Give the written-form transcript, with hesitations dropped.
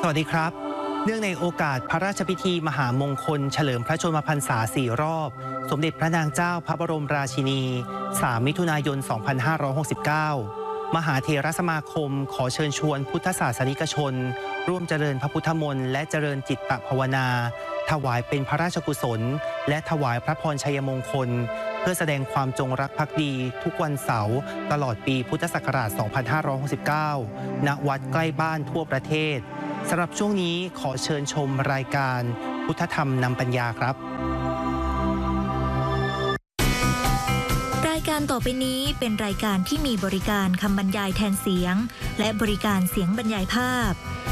สวัสดีครับเนื่องในโอกาสพระราชพิธีมหามงคลเฉลิมพระชนมพรรษา4รอบสมเด็จพระนางเจ้าพระบรมราชินี3มิถุนายน 2569 มหาเถรสมาคมขอเชิญชวนพุทธศาสนิกชนร่วมเจริญพระพุทธมนต์และเจริญจิตตภาวนาถวายเป็นพระราชกุศลและถวายพระพรชัยมงคลเพื่อแสดงความจงรักภักดีทุกวันเสาร์ตลอดปีพุทธศักราช 2569 ณ วัดใกล้บ้านทั่วประเทศสำหรับช่วงนี้ขอเชิญชมรายการพุทธธรรมนำปัญญาครับรายการต่อไปนี้เป็นรายการที่มีบริการคำบรรยายแทนเสียงและบริการเสียงบรรยายภาพ